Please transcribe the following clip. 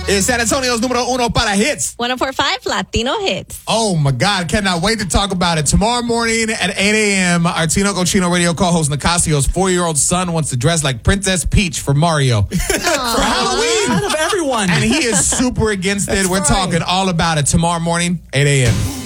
It's San Antonio's número uno para hits. 104.5 Latino Hits. Oh, my God. Cannot wait to talk about it. Tomorrow morning at 8 a.m., our Tino Cochino radio co-host Nicasio's 4-year-old son wants to dress like Princess Peach for Mario. For Halloween. Out of everyone. And he is super against it. That's We're fine. talking all about it tomorrow morning, 8 a.m.